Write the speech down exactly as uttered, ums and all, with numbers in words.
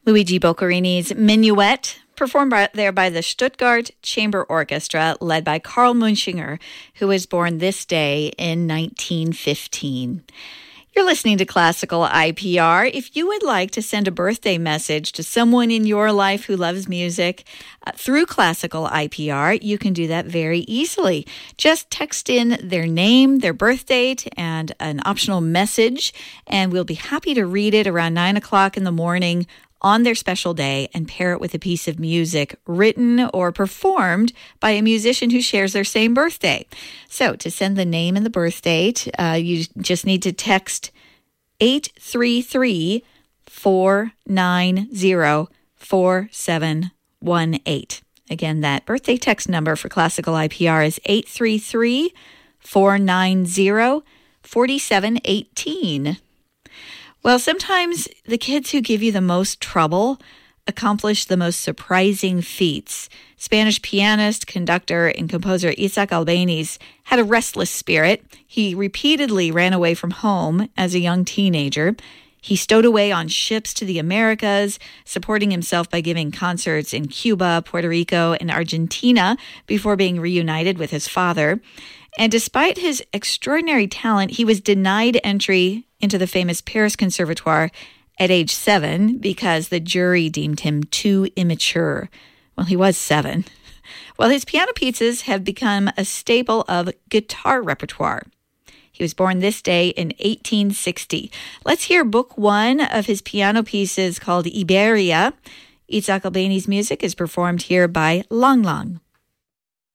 Luigi Boccherini's Minuet, performed by, there by the Stuttgart Chamber Orchestra, led by Karl Munchinger, who was born this day in nineteen fifteen. You're listening to Classical I P R. If you would like to send a birthday message to someone in your life who loves music uh, through Classical I P R, you can do that very easily. Just text in their name, their birth date, and an optional message, and we'll be happy to read it around nine o'clock in the morning on their special day and pair it with a piece of music written or performed by a musician who shares their same birthday. So to send the name and the birth date, uh, you just need to text eight three three, four nine zero, four seven one eight. Again, that birthday text number for Classical I P R is eight three three, four nine zero, four seven one eight. Well, sometimes the kids who give you the most trouble accomplish the most surprising feats. Spanish pianist, conductor, and composer Isaac Albéniz had a restless spirit. He repeatedly ran away from home as a young teenager. He stowed away on ships to the Americas, supporting himself by giving concerts in Cuba, Puerto Rico, and Argentina before being reunited with his father. And despite his extraordinary talent, he was denied entry into the famous Paris Conservatoire at age seven because the jury deemed him too immature. Well, he was seven. Well, his piano pieces have become a staple of guitar repertoire. He was born this day in eighteen sixty. Let's hear book one of his piano pieces called Iberia. Isaac Albéniz's music is performed here by Lang Lang.